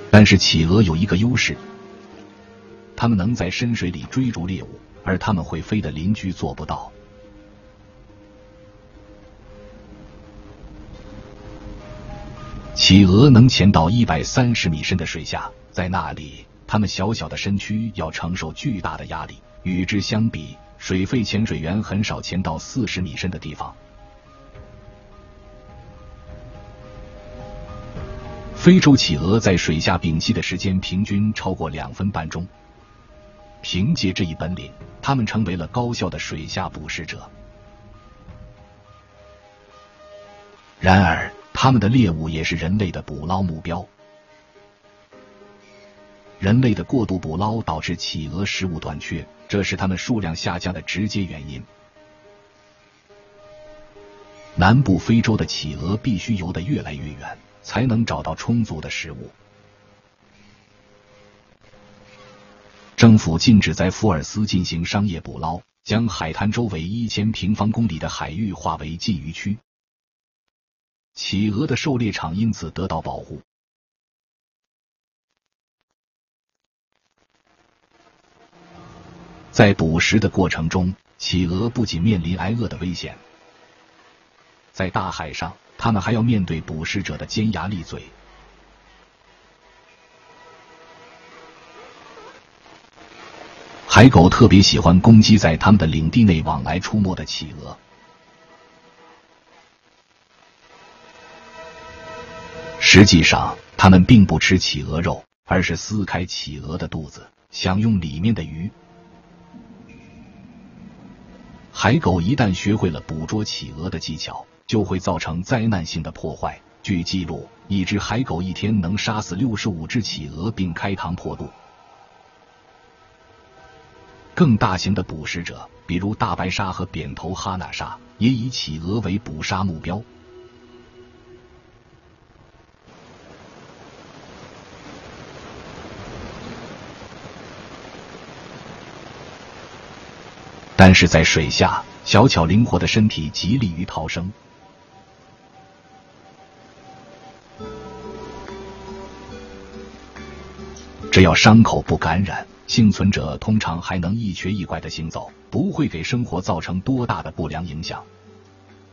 但是企鹅有一个优势，它们能在深水里追逐猎物，而它们会飞的邻居做不到。企鹅能潜到130米深的水下，在那里，它们小小的身躯要承受巨大的压力。与之相比，水肺潜水员很少潜到40米深的地方。非洲企鹅在水下屏息的时间平均超过2分半钟。凭借这一本领，它们成为了高效的水下捕食者。然而，它们的猎物也是人类的捕捞目标。人类的过度捕捞导致企鹅食物短缺，这是它们数量下降的直接原因。南部非洲的企鹅必须游得越来越远，才能找到充足的食物。政府禁止在福尔斯进行商业捕捞，将海滩周围1000平方公里的海域划为禁渔区。企鹅的狩猎场因此得到保护。在捕食的过程中，企鹅不仅面临挨饿的危险，在大海上，它们还要面对捕食者的尖牙利嘴。海狗特别喜欢攻击在它们的领地内往来出没的企鹅。实际上，它们并不吃企鹅肉，而是撕开企鹅的肚子，享用里面的鱼。海狗一旦学会了捕捉企鹅的技巧，就会造成灾难性的破坏。据记录，一只海狗一天能杀死65只企鹅并开膛破肚。更大型的捕食者，比如大白鲨和扁头哈纳鲨，也以企鹅为捕杀目标。但是在水下，小巧灵活的身体极利于逃生。只要伤口不感染，幸存者通常还能一瘸一拐地行走，不会给生活造成多大的不良影响。